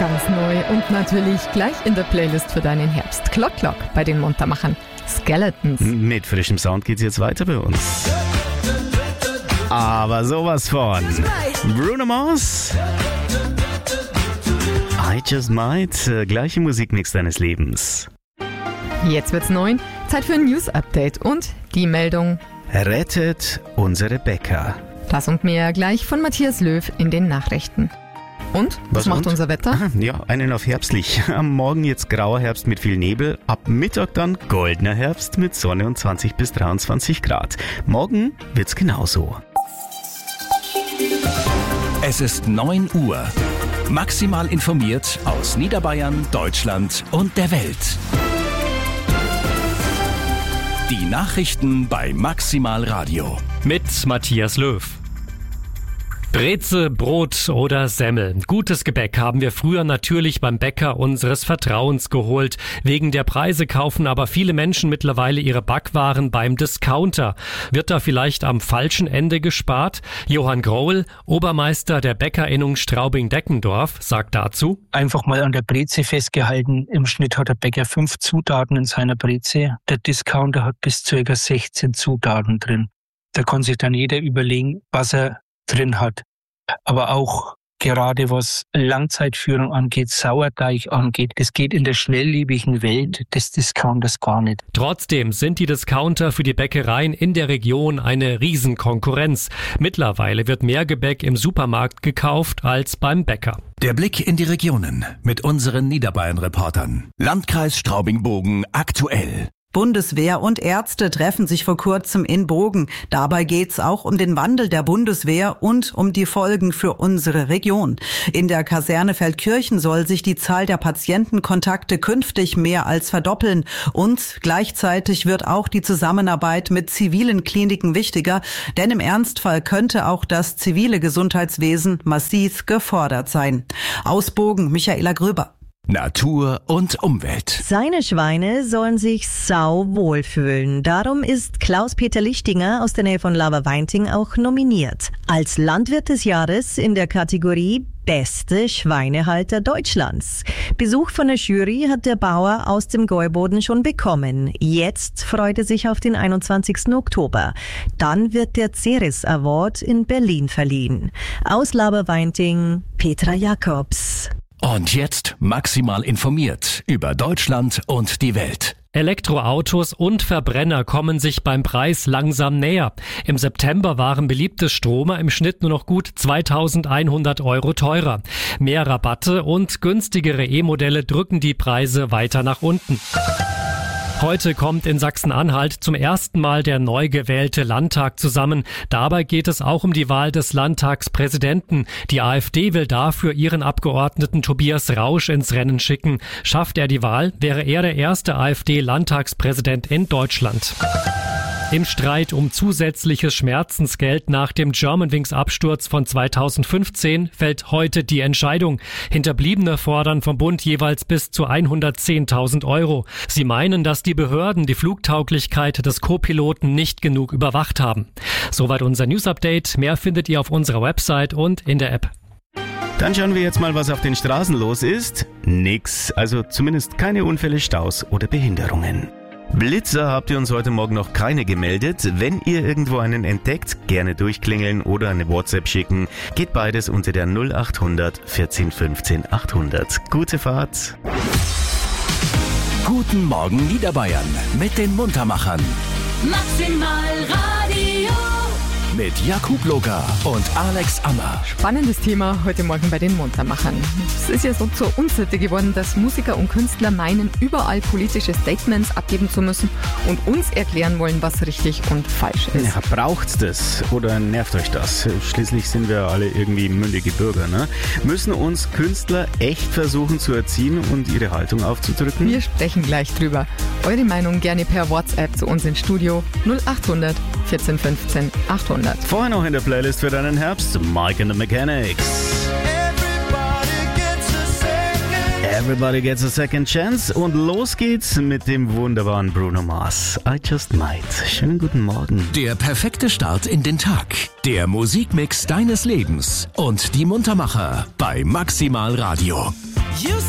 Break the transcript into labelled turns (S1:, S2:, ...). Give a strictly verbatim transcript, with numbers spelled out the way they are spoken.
S1: Ganz neu und natürlich gleich in der Playlist für deinen Herbst. Clock Clock bei den Muntermachern. Skeletons.
S2: Mit frischem Sound geht's jetzt weiter bei uns. Aber sowas von. Bruno Mars. I Just Might. Gleiche Musikmix deines Lebens.
S1: Jetzt wird's neun. Zeit für ein News-Update und die Meldung:
S2: Rettet unsere Bäcker.
S1: Das und mehr gleich von Matthias Löw in den Nachrichten. Und? Was, was macht und? unser Wetter?
S2: Aha, ja, einen auf herbstlich. Am Morgen jetzt grauer Herbst mit viel Nebel. Ab Mittag dann goldener Herbst mit Sonne und zwanzig bis dreiundzwanzig Grad. Morgen wird's genauso.
S3: Es ist neun Uhr. Maximal informiert aus Niederbayern, Deutschland und der Welt. Die Nachrichten bei Maximal Radio.
S4: Mit Matthias Löw. Breze, Brot oder Semmel. Gutes Gebäck haben wir früher natürlich beim Bäcker unseres Vertrauens geholt. Wegen der Preise kaufen aber viele Menschen mittlerweile ihre Backwaren beim Discounter. Wird da vielleicht am falschen Ende gespart? Johann Grohl, Obermeister der Bäckerinnung Straubing-Deckendorf, sagt dazu:
S5: Einfach mal an der Breze festgehalten. Im Schnitt hat der Bäcker fünf Zutaten in seiner Breze. Der Discounter hat bis ca. sechzehn Zutaten drin. Da kann sich dann jeder überlegen, was er drin hat. Aber auch gerade was Langzeitführung angeht, Sauerteig angeht, das geht in der schnelllebigen Welt des Discounters gar nicht.
S4: Trotzdem sind die Discounter für die Bäckereien in der Region eine Riesenkonkurrenz. Mittlerweile wird mehr Gebäck im Supermarkt gekauft als beim Bäcker.
S3: Der Blick in die Regionen mit unseren Niederbayern-Reportern. Landkreis Straubing-Bogen aktuell.
S6: Bundeswehr und Ärzte treffen sich vor kurzem in Bogen. Dabei geht's auch um den Wandel der Bundeswehr und um die Folgen für unsere Region. In der Kaserne Feldkirchen soll sich die Zahl der Patientenkontakte künftig mehr als verdoppeln. Und gleichzeitig wird auch die Zusammenarbeit mit zivilen Kliniken wichtiger, denn im Ernstfall könnte auch das zivile Gesundheitswesen massiv gefordert sein. Aus Bogen, Michaela Gröber.
S3: Natur und Umwelt.
S7: Seine Schweine sollen sich sau wohlfühlen. Darum ist Klaus-Peter Lichtinger aus der Nähe von Laberweinting auch nominiert. Als Landwirt des Jahres in der Kategorie Beste Schweinehalter Deutschlands. Besuch von der Jury hat der Bauer aus dem Gäuboden schon bekommen. Jetzt freut er sich auf den einundzwanzigsten Oktober. Dann wird der Ceres Award in Berlin verliehen. Aus Laberweinting, Petra Jakobs.
S3: Und jetzt maximal informiert über Deutschland und die Welt.
S4: Elektroautos und Verbrenner kommen sich beim Preis langsam näher. Im September waren beliebte Stromer im Schnitt nur noch gut zweitausendeinhundert Euro teurer. Mehr Rabatte und günstigere E-Modelle drücken die Preise weiter nach unten. Heute kommt in Sachsen-Anhalt zum ersten Mal der neu gewählte Landtag zusammen. Dabei geht es auch um die Wahl des Landtagspräsidenten. Die AfD will dafür ihren Abgeordneten Tobias Rausch ins Rennen schicken. Schafft er die Wahl, wäre er der erste AfD-Landtagspräsident in Deutschland. Im Streit um zusätzliches Schmerzensgeld nach dem Germanwings-Absturz von zweitausendfünfzehn fällt heute die Entscheidung. Hinterbliebene fordern vom Bund jeweils bis zu hundertzehntausend Euro. Sie meinen, dass die Behörden die Flugtauglichkeit des Co-Piloten nicht genug überwacht haben. Soweit unser News-Update. Mehr findet ihr auf unserer Website und in der App.
S2: Dann schauen wir jetzt mal, was auf den Straßen los ist. Nix, also zumindest keine Unfälle, Staus oder Behinderungen. Blitzer habt ihr uns heute Morgen noch keine gemeldet. Wenn ihr irgendwo einen entdeckt, gerne durchklingeln oder eine WhatsApp schicken. Geht beides unter der null achthundert vierzehn fünfzehn achthundert. Gute Fahrt.
S3: Guten Morgen Niederbayern mit den Muntermachern.
S8: Maximal Radio.
S3: Mit Jakub Loka und Alex Ammer.
S1: Spannendes Thema heute Morgen bei den Muntermachern. Es ist ja so zur Unsitte geworden, dass Musiker und Künstler meinen, überall politische Statements abgeben zu müssen und uns erklären wollen, was richtig und falsch ist.
S2: Ja, braucht's das oder nervt euch das? Schließlich sind wir alle irgendwie mündige Bürger, ne? Müssen uns Künstler echt versuchen zu erziehen und ihre Haltung aufzudrücken?
S1: Wir sprechen gleich drüber. Eure Meinung gerne per WhatsApp zu uns ins Studio null achthundert vierzehn fünfzehn achthundert.
S2: Vorher noch in der Playlist für deinen Herbst, Mike and the Mechanics. Everybody gets a second chance und los geht's mit dem wunderbaren Bruno Mars. I Just Might. Schönen guten Morgen.
S3: Der perfekte Start in den Tag. Der Musikmix deines Lebens und die Muntermacher bei Maximal Radio.
S9: used